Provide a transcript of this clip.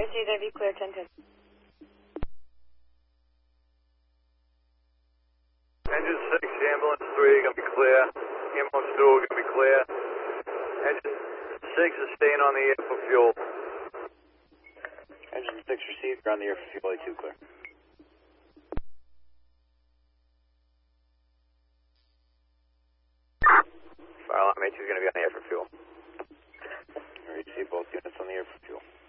JW clear 1010. Engine 6, ambulance 3, gonna be clear. Ambulance 2, gonna be clear. Engine 6 is staying on the air for fuel. Engine 6 received, ground the air for fuel, A2 clear. Fire alarm A2 is gonna be on the air for fuel. Receive both units on the air for fuel.